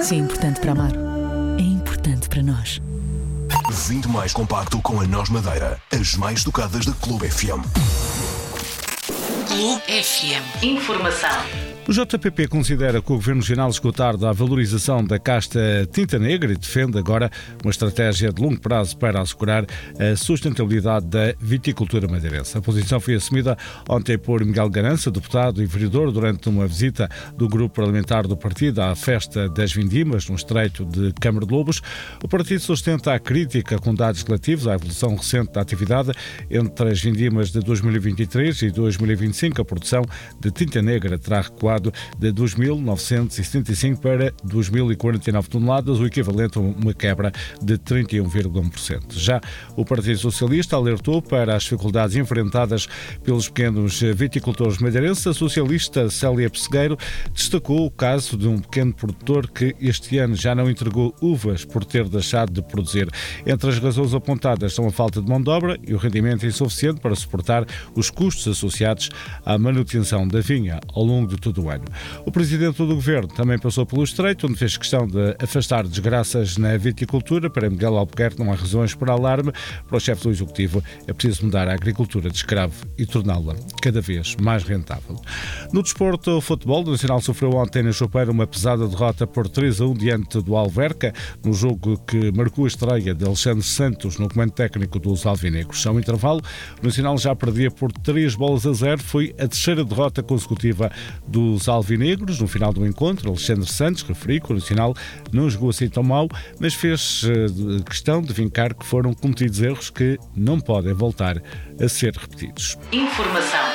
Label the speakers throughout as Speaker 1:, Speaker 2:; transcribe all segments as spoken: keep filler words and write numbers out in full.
Speaker 1: Se é importante para amar, é importante para nós.
Speaker 2: Vinho mais compacto com a Noz Madeira. As mais tocadas da Clube F M.
Speaker 3: Clube F M. Informação.
Speaker 4: O J P P considera que o Governo Regional chegou tarde à valorização da casta tinta negra e defende agora uma estratégia de longo prazo para assegurar a sustentabilidade da viticultura madeirense. A posição foi assumida ontem por Miguel Garança, deputado e vereador, durante uma visita do grupo parlamentar do partido à Festa das Vindimas, no Estreito de Câmara de Lobos. O partido sustenta a crítica com dados relativos à evolução recente da atividade. Entre as vindimas de dois mil e vinte e três e dois mil e vinte e cinco, a produção de tinta negra terá recuado de dois mil novecentos e setenta e cinco para dois mil e quarenta e nove toneladas, o equivalente a uma quebra de trinta e um vírgula um por cento. Já o Partido Socialista alertou para as dificuldades enfrentadas pelos pequenos viticultores madeirenses. A socialista Célia Pessegueiro destacou o caso de um pequeno produtor que este ano já não entregou uvas por ter deixado de produzir. Entre as razões apontadas são a falta de mão de obra e o rendimento insuficiente para suportar os custos associados à manutenção da vinha ao longo de todo o ano. O Presidente do Governo também passou pelo Estreito, onde fez questão de afastar desgraças na viticultura. Para Miguel Albuquerque não há razões para alarme. Para o chefe do Executivo é preciso mudar a agricultura de escravo e torná-la cada vez mais rentável. No desporto, o futebol, o Nacional sofreu ontem na Chopeira uma pesada derrota por três a um diante do Alverca, no jogo que marcou a estreia de Alexandre Santos no comando técnico dos alvinegros. Ao intervalo, o Nacional já perdia por três bolas a zero. Foi a terceira derrota consecutiva dos alvinegros. No final do encontro, Alexandre Santos referiu que o Nacional não jogou assim tão mal, mas fez uh, questão de vincar que foram cometidos erros que não podem voltar a ser repetidos.
Speaker 3: Informação.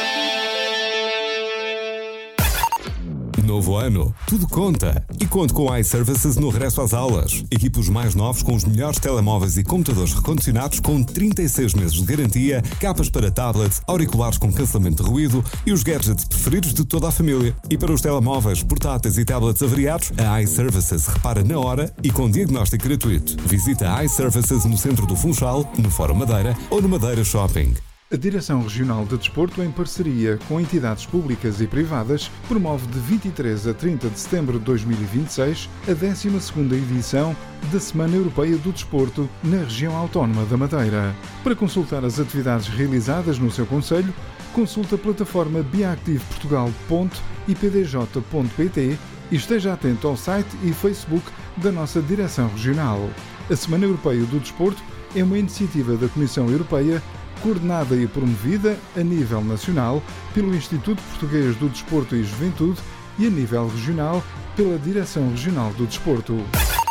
Speaker 5: Novo ano, tudo conta. E conto com a iServices no regresso às aulas. Equipe os mais novos com os melhores telemóveis e computadores recondicionados com trinta e seis meses de garantia, capas para tablets, auriculares com cancelamento de ruído e os gadgets preferidos de toda a família. E para os telemóveis, portáteis e tablets avariados, a iServices repara na hora e com diagnóstico gratuito. Visita a iServices no centro do Funchal, no Fórum Madeira ou no Madeira Shopping.
Speaker 6: A Direção Regional de Desporto, em parceria com entidades públicas e privadas, promove de vinte e três a trinta de setembro de dois mil e vinte e seis a décima segunda edição da Semana Europeia do Desporto na região autónoma da Madeira. Para consultar as atividades realizadas no seu concelho, consulte a plataforma biactiveportugal ponto i p d j ponto p t e esteja atento ao site e Facebook da nossa Direção Regional. A Semana Europeia do Desporto é uma iniciativa da Comissão Europeia coordenada e promovida a nível nacional pelo Instituto Português do Desporto e Juventude e a nível regional pela Direção Regional do Desporto.